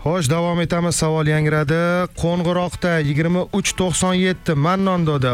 Xo'sh, davom etamiz. Savol yangradi. Qo'ng'iroqda 2397 Mannondoda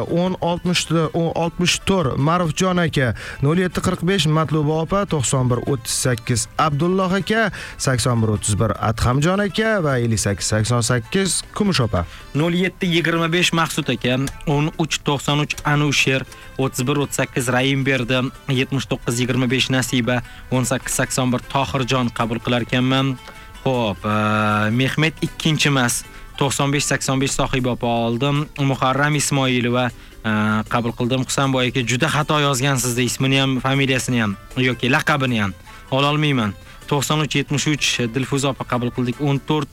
1064 Marufjon aka, 0745 Matluba opa, 9138 Abdulloh aka, 8131 Adhamjon aka va 5888 Kumush opa. 0725 Maqsud aka, 1393 Anusher, 3138 Raimberdi, 7925 Nasiba, 1881 Tohirjon qabul qilar ekanman. Xo'p, Mehmet ikkinchi emas, 9585 Sohiba opa oldim. Muharram Ismoilova qabul qildim. Husanboy aka, juda xato yozgansizda ismini ham, familiyasini ham yoki laqabini ham ola olmayman. 9373 Dilfuza opa qabul qildik. 14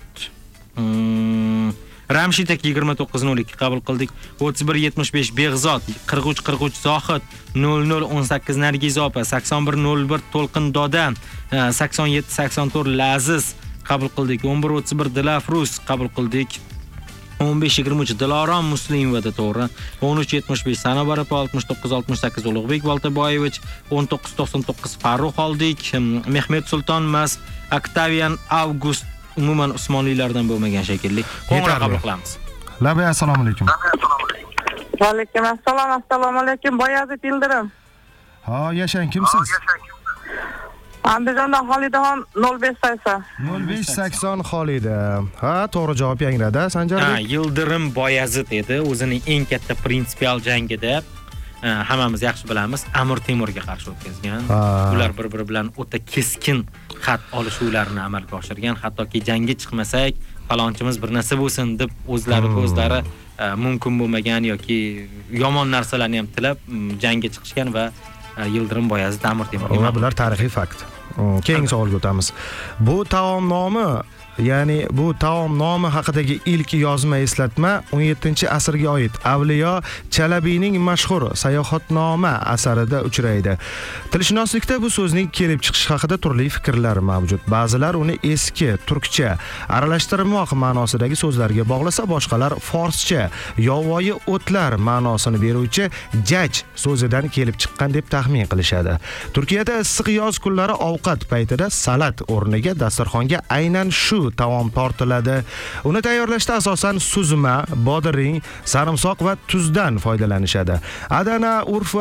Ramshid aka 2902 qabul qildik. 3175 Beg'zod, 43 Zohid, 0018 Nargiza opa, 8101 To'lqin Doda, 8784 Laziz qabul qildik. 1131 Dilafruz qabul qildik. 1523 Dilorom Muslimovada to'g'ri. 1375 Sanobar opa, 6968 Ulug'bek Boltaboyevich, 1999 Farruh oldik. Mehmet Sulton Mas, Octavian August umuman Usmonlilardan bo'lmagan shekilli. Qo'ng'iroq qabul qilamiz. Labay, assalomu alaykum. Va alaykum assalom, assalomu alaykum. Boyazid Yildirim. Ha, yashang, kimsiz? Andijondan Xolidaxon 0580. 0580 Xolida. Ha, to'g'ri javob yangradi, Sanjarbek. Yildirim Boyazid edi. O'zining eng katta prinsipial jangida hammamiz yaxshi bilamiz, Amir Temurga qarshi o'tkazgan. Ular bir-biri bilan o'ta keskin xat olishuvlarini amalga oshirgan. Hattoki jangga chiqmasak, falonchimiz bir narsa bo'lsin deb o'zlari ko'zlari mumkin bo'lmagan yoki yomon narsalarni ham tilab jangga chiqishgan va Yildirim Boyazid Amir Temur. Bular tarixiy fakt. Keyingi savolga o'tamiz. Bu taom nomi, ya'ni bu taom nomi haqidagi ilk yozma eslatma 17-asrga oid Avliyo Chalabiyning mashhur Sayohatnoma asarida uchraydi. Tilshunoslikda bu so'zning kelib chiqishi haqida turli fikrlar mavjud. Ba'zilar uni eski turkcha aralashtirmoq ma'nosidagi so'zlarga bog'lasa, boshqalar forscha yovvoyi o'tlar ma'nosini beruvchi jaj so'zidan kelib chiqqan deb taxmin qilishadi. Turkiyada issiq yoz kunlari ovqat paytida salat o'rniga dasturxonga aynan shu taom tortiladi. Uni tayyorlashda asosan suzma, bodring, sarimsoq va tuzdan foydalanishadi. Adana urf